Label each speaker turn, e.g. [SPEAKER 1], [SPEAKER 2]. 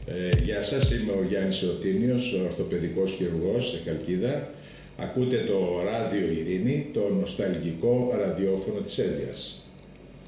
[SPEAKER 1] Γεια σας, είμαι ο Γιάννης Ρωτίνιος, ορθοπαιδικός χειρουργός στη Χαλκίδα. Ακούτε το Ράδιο Ειρήνη, το νοσταλγικό ραδιόφωνο της Έλβειας.